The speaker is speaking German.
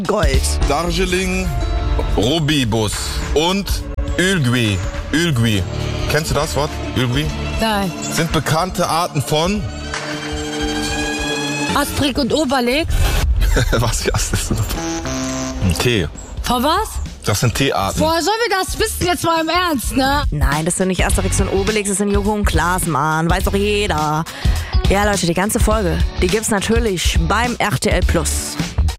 Gold. Darjeeling, Rubibus und Ülgüi. Ülgüi. Kennst du das Wort? Ülgüi? Nein. Sind bekannte Arten von... Asterix und Obelix. Was ist das? Ein Tee. Von was? Das sind Teearten. Woher sollen wir das wissen jetzt mal im Ernst, ne? Nein, das sind nicht Asterix und Obelix, das sind Joko und Klaas, Mann. Weiß doch jeder. Ja, Leute, die ganze Folge, die gibt's natürlich beim RTL Plus.